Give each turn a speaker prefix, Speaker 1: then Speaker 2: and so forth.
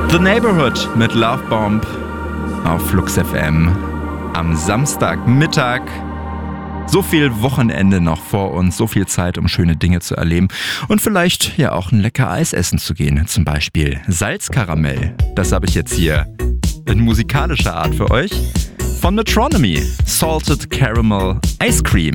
Speaker 1: The Neighborhood mit Love Bomb auf Flux FM am Samstagmittag. So viel Wochenende noch vor uns, so viel Zeit, um schöne Dinge zu erleben und vielleicht ja auch ein lecker Eis essen zu gehen. Zum Beispiel Salzkaramell. Das habe ich jetzt hier in musikalischer Art für euch. Von Metronomy. Salted Caramel Ice Cream.